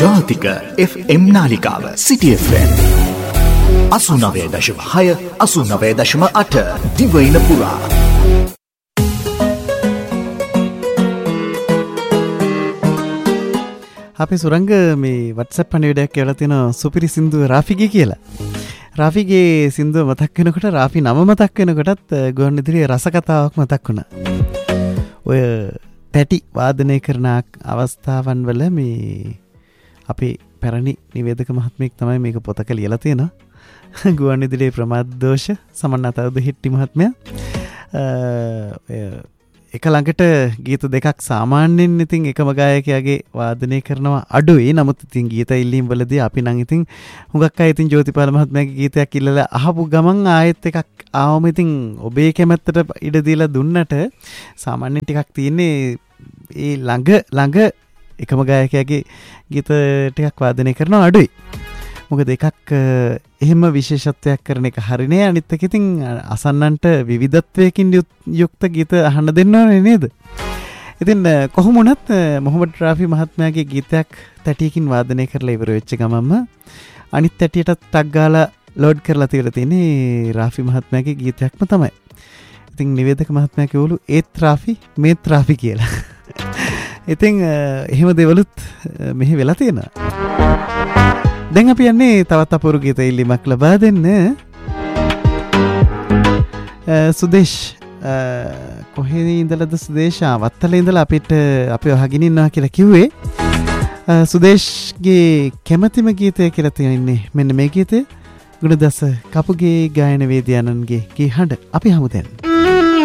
ජාතික FM නාලිකාව City FM 89.6 89.8 දිවයින පුරා. අපි සුරංග මේ WhatsApp පණිවිඩයක් කියලා තියෙනවා සුපිරි සින්දුව රාෆිගේ කියලා. රාෆිගේ සින්දුව මතක් වෙනකොට රාෆි නම මතක් වෙනකොටත් ගුවන්විදුලියේ රස කතාවක් මතක් වුණා. ඔය තැටි වාදනය කරන අවස්ථාවන් වල මේ අපේ පැරණි නිවේදක මහත්මයෙක් තමයි මේක පොතක ලියලා තියෙනවා. ගුවන්විදුලියේ ප්‍රමාද දෝෂ සමන්නතවද හිට්ටි මහත්මයා එක ළඟට ගීත දෙකක් සාමාන්‍යයෙන් ඉතින් එකම ගායකයාගේ වාදනය කරනවා අඩුයි. නමුත් ඉතින් ගීත ඉල්ලීම් වලදී අපි නම් ඉතින් හුඟක් අය ඉතින් ජෝතිපාල මහත්මයාගේ ගීතයක් ඉල්ලලා අහපු ගමන් ආයෙත් එකක් ආවම ඉතින් ඔබේ කැමැත්තට ඉඩ දීලා දුන්නට සාමාන්‍යයෙන් ටිකක් තියෙන්නේ ඒ ළඟ එකම ගායකයාගේ ගීත ටිකක් වාදනය කරනවා අඩුයි. මොකද එකක් එහෙම විශේෂත්වයක් කරන එක හරිනේ. අනිත් එක ඉතින් අසන්නන්ට විවිධත්වයකින් යුක්ත ගීත අහන්න දෙන්න ඕනේ නේද? ඉතින් කොහොම වුණත් මොහමඩ් රාෆි මහත්මයාගේ ගීතයක් තැටියකින් වාදනය කරලා ඉවර වෙච්ච ගමන්ම අනිත් තැටියටත් ටක් ගාලා ලෝඩ් කරලා තියලා තියෙන්නේ රාෆි මහත්මයාගේ ගීතයක්ම තමයි. ඉතින් නිවේදක මහත්මයා කිව්වලු ඒත් රාෆි මේත් රාෆි කියලා. ඉතින් එහෙම දේවලුත් මෙහි වෙලා තියෙනවා. දැන් අපි යන්නේ තවත් අපූර්ව ගීත ඉල්ලීමක් ලබා දෙන්න. සුදේශ් කොහේ ඉඳලාද සුදේශ් වත්තලේ ඉඳලා අපි අහගෙන ඉන්නවා කියලා කිව්වේ. සුදේශ්ගේ කැමැතිම ගීතය කියලා තියෙන්නේ මෙන්න මේ ගීතය. ගුණදාස කපුගේ ගායන වේදියානන්ගේ ගී හඬ අපි හමු දැන්.